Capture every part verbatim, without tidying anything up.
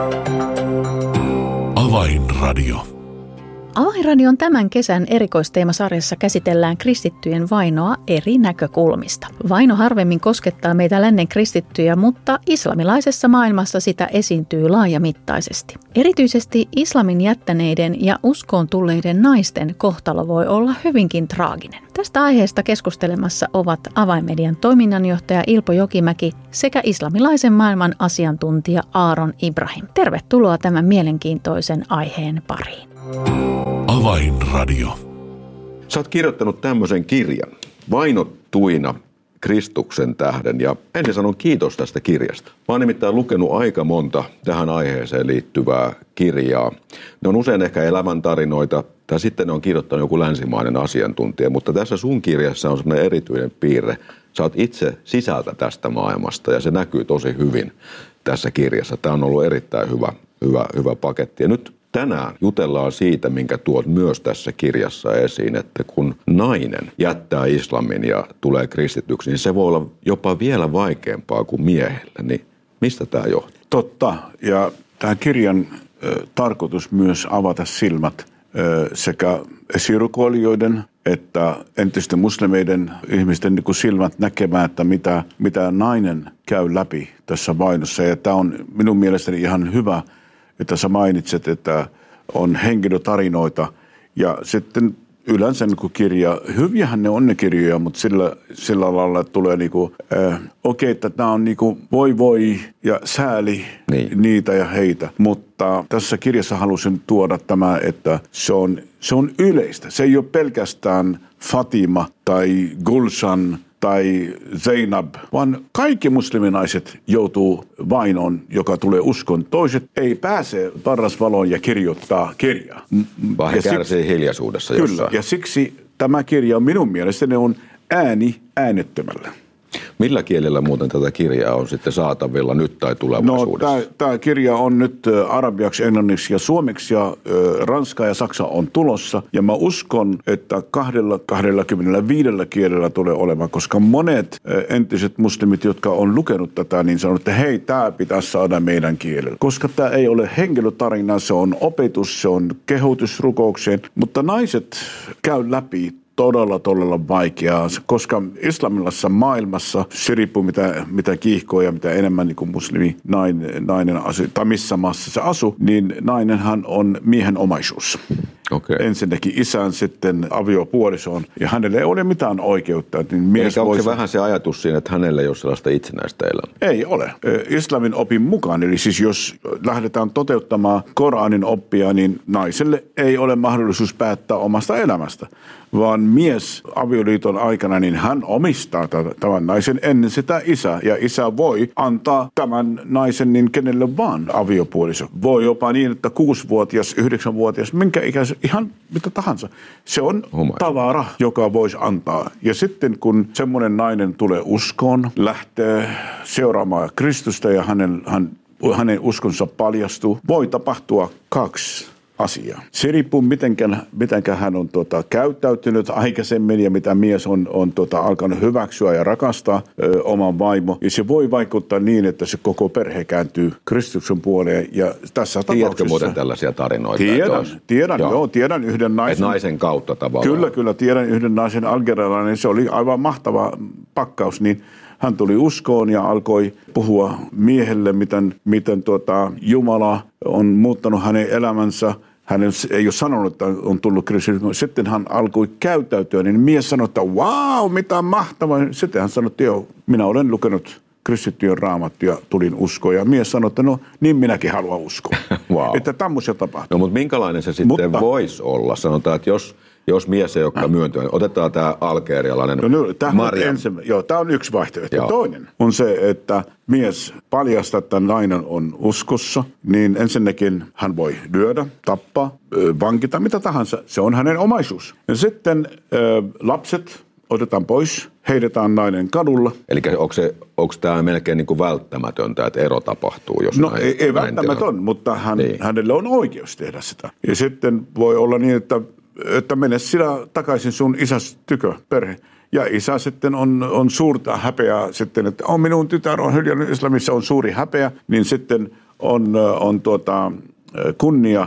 Avainradio. Avainradion tämän kesän erikoisteemasarjassa käsitellään kristittyjen vainoa eri näkökulmista. Vaino harvemmin koskettaa meitä lännen kristittyjä, mutta islamilaisessa maailmassa sitä esiintyy laajamittaisesti. Erityisesti islamin jättäneiden ja uskoon tulleiden naisten kohtalo voi olla hyvinkin traaginen. Tästä aiheesta keskustelemassa ovat Avainmedian toiminnanjohtaja Ilpo Jokimäki sekä islamilaisen maailman asiantuntija Aaron Ibrahim. Tervetuloa tämän mielenkiintoisen aiheen pariin. Avainradio. Sä oot kirjoittanut tämmöisen kirjan, Vainottuina Kristuksen tähden, ja ensin sanon kiitos tästä kirjasta. Mä oon nimittäin lukenut aika monta tähän aiheeseen liittyvää kirjaa. Ne on usein ehkä elämäntarinoita, tai sitten ne on kirjoittanut joku länsimainen asiantuntija, mutta tässä sun kirjassa on semmoinen erityinen piirre. Sä oot itse sisältä tästä maailmasta, ja se näkyy tosi hyvin tässä kirjassa. Tämä on ollut erittäin hyvä, hyvä, hyvä paketti. Ja nyt tänään jutellaan siitä, minkä tuot myös tässä kirjassa esiin, että kun nainen jättää islamin ja tulee kristityksi, niin se voi olla jopa vielä vaikeampaa kuin miehellä. Niin mistä tämä johtuu? Totta. Ja tämän kirjan ö, tarkoitus myös avata silmät ö, sekä esirukoilijoiden että entisten muslimeiden ihmisten niin kuin silmät näkemään, että mitä, mitä nainen käy läpi tässä vainossa. Ja tämä on minun mielestäni ihan hyvä, että sä mainitset, että on henkilötarinoita ja sitten yleensä niin kuin kirja, hyviähän ne on ne kirjoja, mutta sillä, sillä lailla tulee niin kuin, äh, okei, okay, että tämä on niin kuin voi voi ja sääli niin. niitä ja heitä, mutta tässä kirjassa halusin tuoda tämä, että se on, se on yleistä. Se ei ole pelkästään Fatima tai Gulshan tai Zainab, vaan kaikki musliminaiset joutuu vainoon, joka tulee uskon. Toiset ei pääse parasvaloon ja kirjoittaa kirjaa. Vaan he kärsii hiljaisuudessa kyllä, jossain. Ja siksi tämä kirja minun mielestäni on ääni äänettömällä. Millä kielellä muuten tätä kirjaa on sitten saatavilla nyt tai tulevaisuudessa? No, tämä kirja on nyt arabiaksi, englanniksi ja suomeksi ja ö, ranska ja saksa on tulossa. Ja mä uskon, että kahdella, kaksikymmentäviisi kielellä tulee olemaan, koska monet ö, entiset muslimit, jotka on lukenut tätä, niin sanoo, että hei, tämä pitäisi saada meidän kielellä. Koska tämä ei ole henkilötarina, se on opetus, se on kehotus rukoukseen, mutta naiset käy läpi todella, todella vaikeaa, koska islamilaisessa maailmassa se riippuu mitä, mitä kiihkoa ja mitä enemmän niin kuin muslimi nainen, nainen asu, tai missä maassa se asuu, niin nainenhan on miehen omaisuus. Okay. Ensinnäkin isän, sitten aviopuolisoon, ja hänelle ei ole mitään oikeutta. Niin mies onko voisi... se vähän se ajatus siinä, että hänelle ei ole sellaista itsenäistä elämää? Ei ole. Islamin opin mukaan, eli siis jos lähdetään toteuttamaan Koranin oppia, niin naiselle ei ole mahdollisuus päättää omasta elämästä, vaan mies avioliiton aikana, niin hän omistaa tämän naisen ennen sitä isää, ja isä voi antaa tämän naisen niin kenelle vaan aviopuoliso. Voi jopa niin, että kuusivuotias, yhdeksänvuotias, minkä ikäisen, ihan mitä tahansa. Se on Omainen. tavara, joka voisi antaa. Ja sitten kun semmoinen nainen tulee uskoon, lähtee seuraamaan Kristusta ja hänen, hän, hänen uskonsa paljastuu, voi tapahtua kaksi asiaa. Se riippuu, mitenkään, mitenkään hän on tuota, käyttäytynyt aikaisemmin ja mitä mies on, on tuota, alkanut hyväksyä ja rakastaa ö, oman vaimo. Ja se voi vaikuttaa niin, että se koko perhe kääntyy Kristuksen puoleen. Ja tässä Tiedätkö tapauksessa... muuten tällaisia tarinoita? Tiedän, tiedän, joo. joo, tiedän yhden naisen. Et naisen kautta tavallaan. Kyllä, kyllä, tiedän yhden naisen algerialainen. Se oli aivan mahtava pakkaus, niin hän tuli uskoon ja alkoi puhua miehelle, miten, miten tuota, Jumala on muuttanut hänen elämänsä. Hän ei ole sanonut, että on tullut kristitty. Sitten hän alkoi käyttäytyä, niin mies sanoi, että wow, mitä mahtavaa. Sitten hän sanoi, että joo, minä olen lukenut kristittyjen raamattuja, tulin uskoon. Ja mies sanoi, että no niin minäkin haluan uskoa. Wow. Että tämmöisiä tapahtuu. No mutta minkälainen se sitten mutta, voisi olla? Sanotaan, että jos... Jos mies ei olekaan myöntynyt, otetaan tämä algerialainen no, no, Mariam. Joo, tämä on yksi vaihtoehto. Joo. Toinen on se, että mies paljastaa, että nainen on uskossa, niin ensinnäkin hän voi lyödä, tappaa, vankita, mitä tahansa. Se on hänen omaisuus. Ja sitten äh, lapset otetaan pois, heitetään nainen kadulla. Eli onko, se, onko tämä melkein niin kuin välttämätöntä, että ero tapahtuu? Jos no näin, ei, ei välttämätön, mutta hän, niin. hänellä on oikeus tehdä sitä. Ja sitten voi olla niin, että että mene sinä takaisin sun isäs tykö, perhe. Ja isä sitten on, on suurta häpeää sitten, että on minun tytär on hyljännyt islamissa, on suuri häpeä, niin sitten on, on tuota, kunnia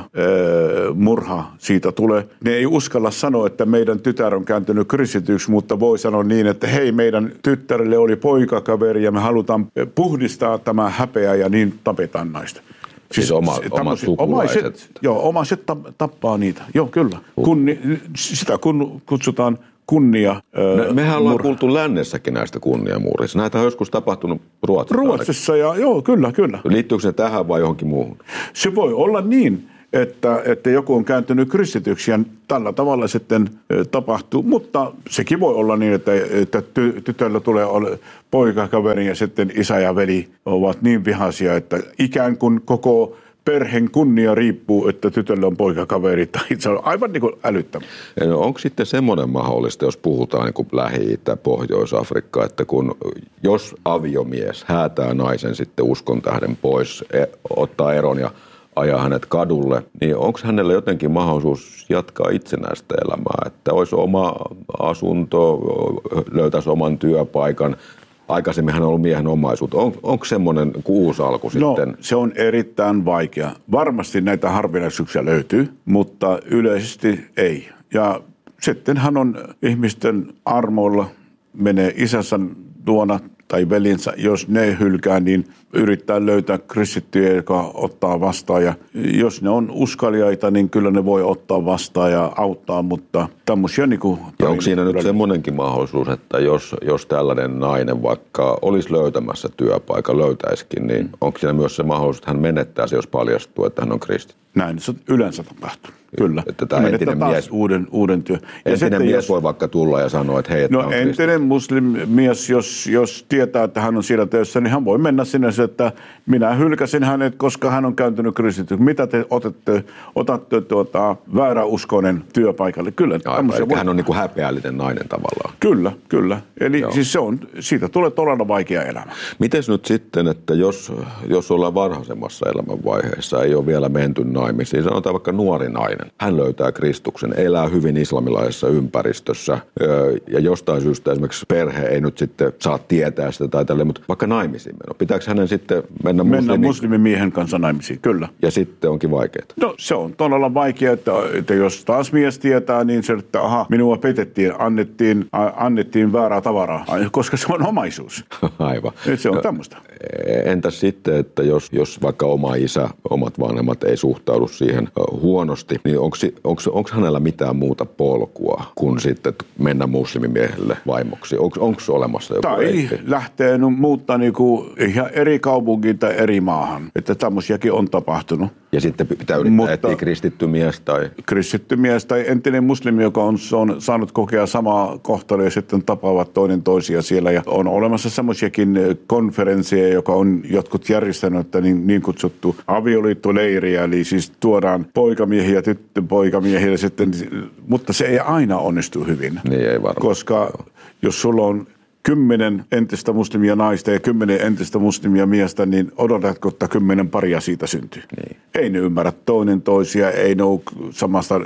murha siitä tulee. Ne ei uskalla sanoa, että meidän tytär on kääntynyt kristityksi, mutta voi sanoa niin, että hei, meidän tyttärelle oli poikakaveri ja me halutaan puhdistaa tämä häpeä ja niin tapetaan naista. Siis oma, omat sukulaiset. Omaiset, joo, omaiset tappaa niitä. Joo, kyllä. Kunni, sitä kun kutsutaan kunnia. Me, mehän ollaan kuultu lännessäkin näistä kunniamurhista. Näitä on joskus tapahtunut Ruotsissa. Ruotsissa, ja, joo, kyllä, kyllä. Liittyykö se tähän vai johonkin muuhun? Se voi olla niin, että, että joku on kääntynyt kristityksi ja tällä tavalla sitten tapahtuu. Mutta sekin voi olla niin, että, että ty, tytöllä tulee poikakaveri ja sitten isä ja veli ovat niin vihaisia, että ikään kuin koko perheen kunnia riippuu, että tytöllä on poikakaveri, tai se on aivan niin kuin älyttömän. No, onko sitten semmoinen mahdollista, jos puhutaan niin kuin Lähi-Itä, Pohjois-Afrikka, että kun jos aviomies häätää naisen sitten uskon tähden pois, ottaa eron ja ajaa hänet kadulle, niin onko hänellä jotenkin mahdollisuus jatkaa itsenäistä elämää, että olisi oma asunto, löytäisi oman työpaikan? Aikaisemmin hän on ollut miehen omaisuutta. On, onko semmoinen uusi alku sitten? No, se on erittäin vaikea. Varmasti näitä harvinaisuuksia löytyy, mutta yleisesti ei. Ja sitten hän on ihmisten armoilla, menee isänsä luona tai velinsä, jos ne hylkää, niin yrittää löytää kristittyjä, joka ottaa vastaan. Ja jos ne on uskaliaita, niin kyllä ne voi ottaa vastaan ja auttaa, mutta tämmöisiä niin kuin... Ja onko siinä nyt semmoinenkin mahdollisuus, että jos, jos tällainen nainen vaikka olisi löytämässä työpaikan, löytäisikin, niin onko siinä myös se mahdollisuus, että hän menettää se, jos paljastuu, että hän on kristitty? Näin se yleensä tapahtuu. Kyllä. Että tämä entinen mies, uuden, uuden työ. Ja entinen mies jos, voi vaikka tulla ja sanoa, että hei, että no entinen muslimies, jos, jos tietää, että hän on siellä töissä, niin hän voi mennä sinne, että minä hylkäsin hänet, koska hän on kääntynyt kristityksi. Mitä te otatte, otatte tuota, vääräuskoinen työpaikalle? Kyllä. Aivan, voi... hän on niin kuin häpeällinen nainen tavallaan. Kyllä, kyllä. Eli Joo. siis se on, siitä tulee todella vaikea elämä. Mites nyt sitten, että jos, jos ollaan varhaisemmassa elämänvaiheessa, ei ole vielä menty naimisiin, sanotaan vaikka nuori nainen. Hän löytää Kristuksen, elää hyvin islamilaisessa ympäristössä ja jostain syystä esimerkiksi perhe ei nyt sitten saa tietää sitä tai tälleen, mutta vaikka naimisiin meno. Pitääkö hänen sitten mennä, mennä muslimi... muslimimiehen kanssa naimisiin? Kyllä. Ja sitten onkin vaikeaa? No se on todella vaikeaa, että, että jos taas mies tietää, niin se, että aha, minua petettiin, annettiin, annettiin väärää tavaraa, koska se on omaisuus. Aivan. Nyt se on no, tämmöistä. Entäs sitten, että jos, jos vaikka oma isä, omat vanhemmat ei suhtaudu siihen huonosti, niin onko hänellä mitään muuta polkua kuin sitten mennä muslimimiehelle vaimoksi? Onko olemassa joku tai reitti? Lähtee muuttaa niinku ihan eri kaupunkiin tai eri maahan. Että tämmöisiäkin on tapahtunut. Ja sitten pitää yrittää etsiä kristitty mies tai... Kristitty mies tai entinen muslimi, joka on, on saanut kokea samaa kohtaloa ja sitten tapaavat toinen toisia siellä. Ja on olemassa semmoisiakin konferensseja, joka on jotkut järjestänyt, että niin, niin kutsuttu avioliittoleiriä, eli siis tuodaan poikamiehiä, tyttöpoikamiehiä sitten, mutta se ei aina onnistu hyvin. Niin ei varmaan. Koska jos sulla on kymmenen entistä muslimia naista ja kymmenen entistä muslimia miestä, niin odotatko, että kymmenen paria siitä syntyy? Niin. Ei ne ymmärrä toinen toisia, ei ne ole samasta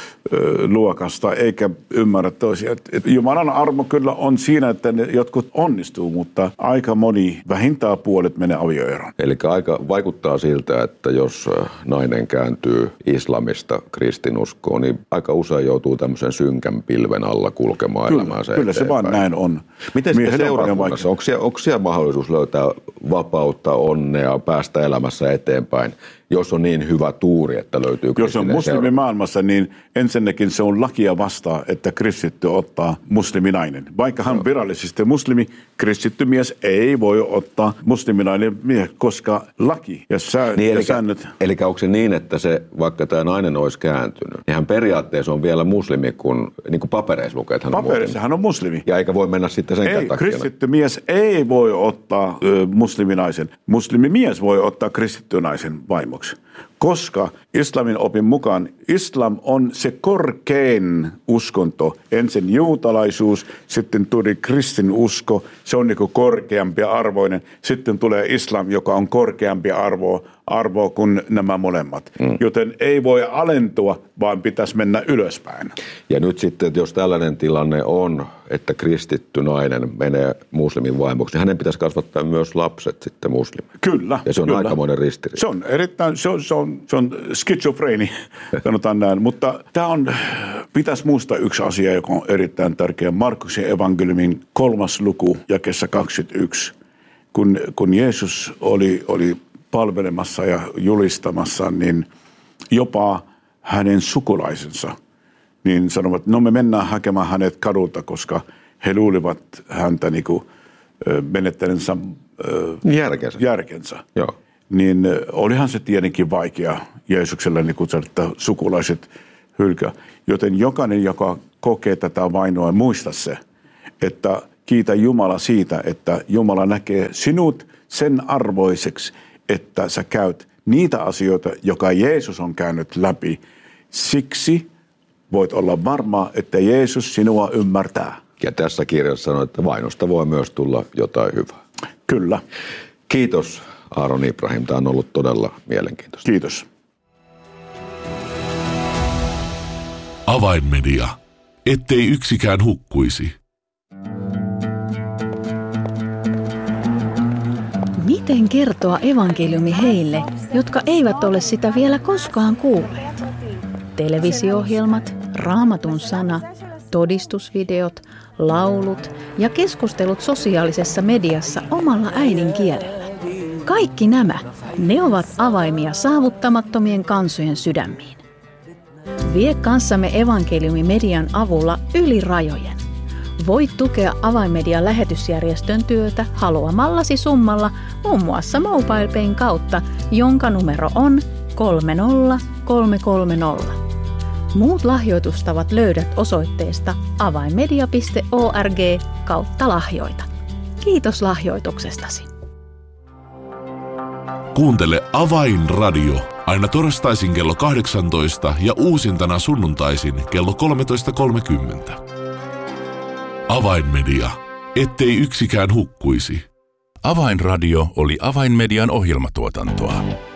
ö, luokasta, eikä ymmärrä toisia. Et Jumalan armo kyllä on siinä, että ne jotkut onnistuu, mutta aika moni, vähintään puolet menee avioeroon. Eli aika vaikuttaa siltä, että jos nainen kääntyy islamista kristinuskoon, niin aika usein joutuu tämmöisen synkän pilven alla kulkemaan kyllä, elämäänsä Kyllä eteenpäin. Se vaan näin on. Miten sitten seurakunnassa? Onko siellä, onko siellä mahdollisuus löytää vapautta, onnea, päästä elämässä eteenpäin, jos on niin hyvä tuuri, että löytyy kristillinen Jos on muslimimaailmassa, niin ensinnäkin se on lakia vastaan, että kristitty ottaa musliminainen. Vaikka hän on virallisesti muslimi, kristitty mies ei voi ottaa musliminainen mies, koska laki ja, sää, niin, ja eli, säännöt... Eli onko se niin, että se, vaikka tämä nainen olisi kääntynyt, niin hän periaatteessa on vielä muslimi, kun niin kuin papereissa lukee, että hän on papereissa muslimi. hän on muslimi. Ja eikä voi mennä sitten sen ei, takia. Kristitty mies ei voi ottaa ö, musliminaisen. Muslimimies voi ottaa kristitty naisen vaimoksi. Koska islamin opin mukaan islam on se korkein uskonto. Ensin juutalaisuus, sitten tuli kristinusko, se on niin kuin korkeampi arvoinen. Sitten tulee islam, joka on korkeampi arvo, arvoa kuin nämä molemmat. Mm. Joten ei voi alentua, vaan pitäisi mennä ylöspäin. Ja nyt sitten, että jos tällainen tilanne on, että kristitty nainen menee muslimin vaimoksi, niin hänen pitäisi kasvattaa myös lapset sitten muslimin. Kyllä. Ja se on kyllä. aikamoinen ristiriita. Se on erittäin, se on, se on, se on skitsofreeni, sanotaan näin. Mutta tämä on, pitäisi muistaa yksi asia, joka on erittäin tärkeä. Markuksen evankeliumin kolmas luku, jakeessa kaksikymmentäyksi. Kun, kun Jeesus oli, oli palvelemassa ja julistamassa, niin jopa hänen sukulaisensa niin sanovat, no me mennään hakemaan hänet kadulta, koska he luulivat häntä niin kuin menettäneensä järkensä. järkensä. Joo. Niin olihan se tietenkin vaikea Jeesukselle, niin kuin että sukulaiset hylkää. Joten jokainen, joka kokee tätä vainoa, muista se, että kiitä Jumala siitä, että Jumala näkee sinut sen arvoiseksi, että sä käyt niitä asioita, joka Jeesus on käynyt läpi. Siksi voit olla varma, että Jeesus sinua ymmärtää. Ja tässä kirjassa sanoo, että vainosta voi myös tulla jotain hyvää. Kyllä. Kiitos Aaron Ibrahim. Tämä on ollut todella mielenkiintoista. Kiitos. Avainmedia. Ettei yksikään hukkuisi. Miten kertoa evankeliumi heille, jotka eivät ole sitä vielä koskaan kuulleet? Televisio-ohjelmat, Raamatun sana, todistusvideot, laulut ja keskustelut sosiaalisessa mediassa omalla äidinkielellä. Kaikki nämä, ne ovat avaimia saavuttamattomien kansojen sydämiin. Vie kanssamme evankeliumimedian avulla yli rajojen. Voit tukea Avainmedian lähetysjärjestön työtä haluamallasi summalla muun muassa MobilePayn kautta, jonka numero on kolme nolla kolme kolme nolla. Muut lahjoitustavat löydät osoitteesta avainmedia piste org kautta lahjoita. Kiitos lahjoituksestasi. Kuuntele Avainradio aina torstaisin kello kahdeksantoista ja uusintana sunnuntaisin kello kolmetoista kolmekymmentä. Avainmedia. Ettei yksikään hukkuisi. Avainradio oli Avainmedian ohjelmatuotantoa.